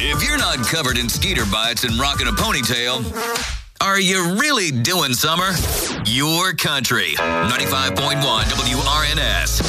If you're not covered in skeeter bites and rocking a ponytail, are you really doing summer? Your country. 95.1 WRNS.